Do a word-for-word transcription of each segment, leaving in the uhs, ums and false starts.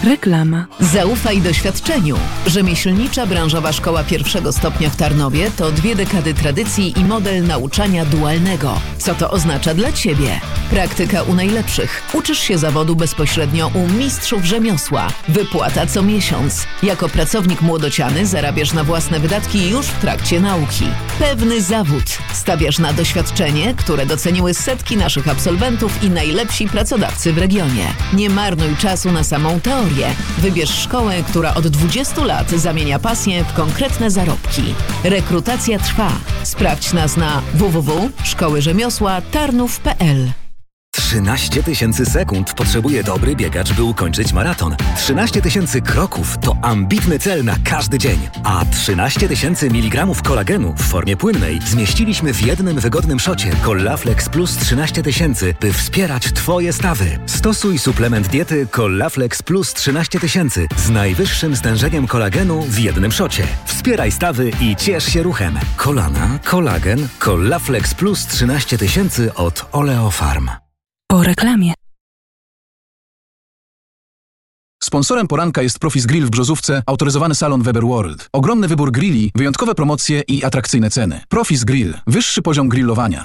Reklama. Zaufaj doświadczeniu. Rzemieślnicza branżowa szkoła pierwszego stopnia w Tarnowie to dwie dekady tradycji i model nauczania dualnego. Co to oznacza dla Ciebie? Praktyka u najlepszych. Uczysz się zawodu bezpośrednio u mistrzów rzemiosła. Wypłata co miesiąc. Jako pracownik młodociany zarabiasz na własne wydatki już w trakcie nauki. Pewny zawód. Stawiasz na doświadczenie, które doceniły setki naszych absolwentów i najlepsi pracodawcy w regionie. Nie marnuj czasu na samą teorię. Wybierz szkołę, która od dwudziestu lat zamienia pasję w konkretne zarobki. Rekrutacja trwa. Sprawdź nas na w w w kropka szkoły rzemiosła tarnów kropka p l. trzynaście tysięcy sekund potrzebuje dobry biegacz, by ukończyć maraton. trzynaście tysięcy kroków to ambitny cel na każdy dzień. A trzynaście tysięcy miligramów kolagenu w formie płynnej zmieściliśmy w jednym wygodnym szocie Collaflex Plus trzynaście tysięcy, by wspierać Twoje stawy. Stosuj suplement diety Collaflex Plus trzynaście tysięcy z najwyższym stężeniem kolagenu w jednym szocie. Wspieraj stawy i ciesz się ruchem. Kolana, kolagen, Collaflex Plus trzynaście tysięcy od Oleofarm. Po reklamie. Sponsorem poranka jest Profis Grill w Brzozówce, autoryzowany salon Weber World. Ogromny wybór grilli, wyjątkowe promocje i atrakcyjne ceny. Profis Grill. Wyższy poziom grillowania.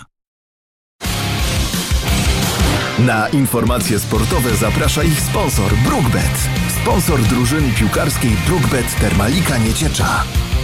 Na informacje sportowe zaprasza ich sponsor BrookBet. Sponsor drużyny piłkarskiej BrookBet Termalika Nieciecza.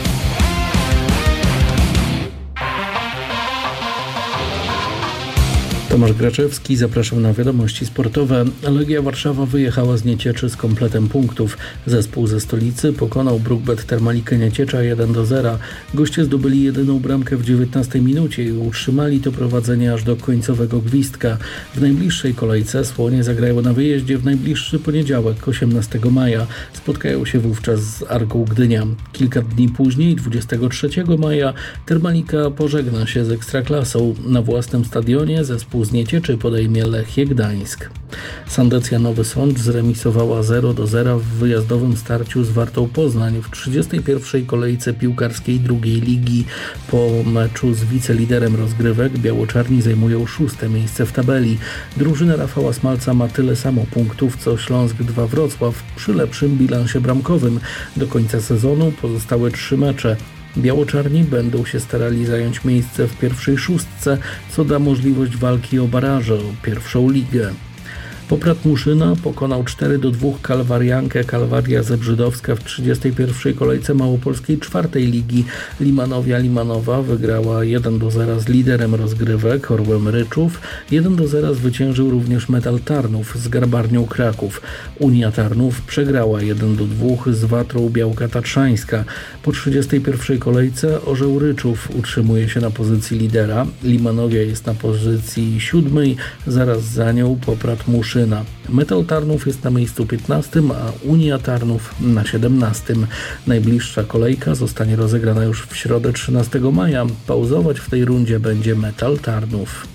Tomasz Graczewski, zapraszam na wiadomości sportowe. Legia Warszawa wyjechała z Niecieczy z kompletem punktów. Zespół ze stolicy pokonał BrookBet Termalikę Nieciecza jeden do zera. Goście zdobyli jedyną bramkę w dziewiętnastej minucie i utrzymali to prowadzenie aż do końcowego gwizdka. W najbliższej kolejce Słonie zagrają na wyjeździe w najbliższy poniedziałek, osiemnastego maja. Spotkają się wówczas z Arką Gdynia. Kilka dni później, dwudziestego trzeciego maja, Termalika pożegna się z Ekstraklasą. Na własnym stadionie zespół z Niecieczy podejmie Lechie Gdańsk. Sandecja Nowy Sącz zremisowała zero do zera w wyjazdowym starciu z Wartą Poznań w trzydziestej pierwszej kolejce piłkarskiej drugiej ligi. Po meczu z wiceliderem rozgrywek biało-czarni zajmują szóste miejsce w tabeli. Drużyna Rafała Smalca ma tyle samo punktów co Śląsk dwa Wrocław przy lepszym bilansie bramkowym. Do końca sezonu pozostały trzy mecze. Biało-czarni będą się starali zająć miejsce w pierwszej szóstce, co da możliwość walki o baraże, o pierwszą ligę. Poprat Muszyna pokonał cztery do dwóch Kalwariankę. Kalwaria Zebrzydowska w trzydziestej pierwszej kolejce małopolskiej czwartej ligi. Limanowia Limanowa wygrała jeden do zera z liderem rozgrywek Orłem Ryczów. jeden do zera zwyciężył również Metal Tarnów z Garbarnią Kraków. Unia Tarnów przegrała jeden do dwóch z Watrą Białka Tatrzańska. Po trzydziestej pierwszej kolejce Orzeł Ryczów utrzymuje się na pozycji lidera. Limanowia jest na pozycji siódmej, zaraz za nią Poprat Muszyna. Metal Tarnów jest na miejscu piętnastym, a Unia Tarnów na siedemnastym. Najbliższa kolejka zostanie rozegrana już w środę trzynastego maja. Pauzować w tej rundzie będzie Metal Tarnów.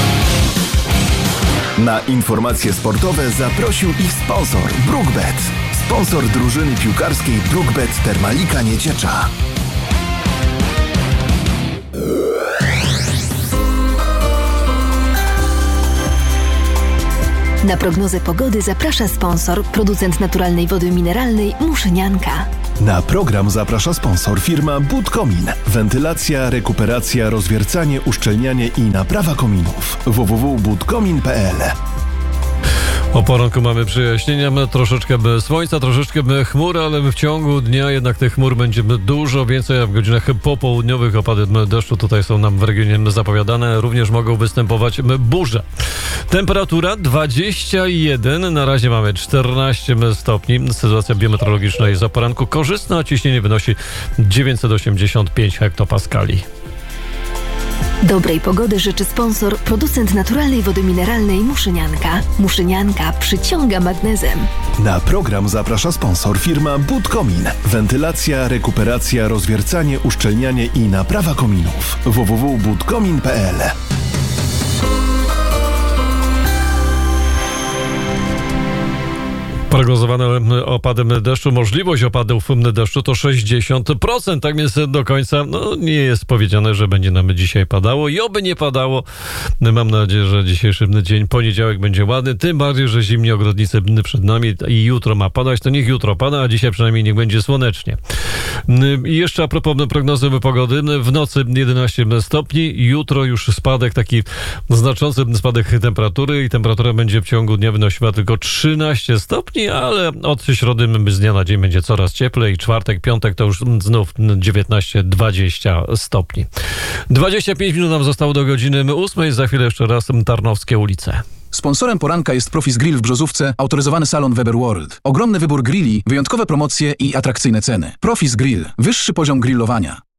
Na informacje sportowe zaprosił ich sponsor BrookBet. Sponsor drużyny piłkarskiej BrookBet Termalika Nieciecza. Na prognozę pogody zaprasza sponsor, producent naturalnej wody mineralnej Muszynianka. Na program zaprasza sponsor firma Budkomin. Wentylacja, rekuperacja, rozwiercanie, uszczelnianie i naprawa kominów. w w w kropka budkomin kropka p l. O poranku mamy przejaśnienia, troszeczkę słońca, troszeczkę chmur, ale w ciągu dnia jednak tych chmur będzie dużo więcej, a w godzinach popołudniowych opady deszczu tutaj są nam w regionie zapowiadane. Również mogą występować burze. Temperatura dwadzieścia jeden, na razie mamy czternaście stopni. Sytuacja biometeorologiczna jest o poranku korzystna, a ciśnienie wynosi dziewięćset osiemdziesiąt pięć hektopaskali. Dobrej pogody życzy sponsor, producent naturalnej wody mineralnej Muszynianka. Muszynianka przyciąga magnezem. Na program zaprasza sponsor firma Budkomin. Wentylacja, rekuperacja, rozwiercanie, uszczelnianie i naprawa kominów. w w w kropka budkomin kropka p l. Prognozowane opadem deszczu, możliwość opadów deszczu to sześćdziesiąt procent, tak więc do końca no, nie jest powiedziane, że będzie nam dzisiaj padało i oby nie padało. Mam nadzieję, że dzisiejszy dzień, poniedziałek będzie ładny, tym bardziej, że zimni ogrodnicy przed nami i jutro ma padać, to niech jutro pada, a dzisiaj przynajmniej niech będzie słonecznie. I jeszcze a propos prognozy pogody, w nocy jedenaście stopni, jutro już spadek, taki znaczący spadek temperatury i temperatura będzie w ciągu dnia wynosiła tylko trzynaście stopni, ale od środy z dnia na dzień będzie coraz cieplej. Czwartek, piątek to już znów dziewiętnaście dwadzieścia stopni. dwadzieścia pięć minut nam zostało do godziny ósmej. Za chwilę jeszcze raz Tarnowskie ulice. Sponsorem poranka jest Profis Grill w Brzozówce, autoryzowany salon Weber World. Ogromny wybór grilli, wyjątkowe promocje i atrakcyjne ceny. Profis Grill. Wyższy poziom grillowania.